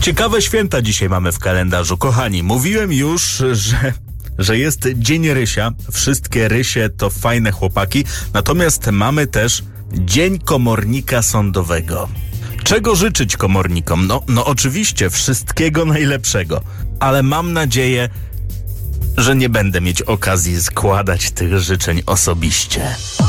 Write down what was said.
Ciekawe święta dzisiaj mamy w kalendarzu. Kochani, mówiłem już, że jest Dzień Rysia. Wszystkie rysie to fajne chłopaki. Natomiast mamy też Dzień Komornika Sądowego. Czego życzyć komornikom? No oczywiście wszystkiego najlepszego. Ale mam nadzieję, że nie będę mieć okazji składać tych życzeń osobiście.